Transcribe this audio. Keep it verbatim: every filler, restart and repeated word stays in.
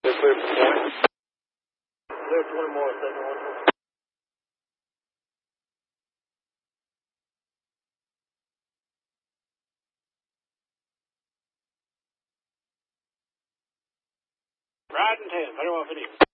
They're clear for point. Clear twenty more, second one. Riding ten, thirty-one fifty.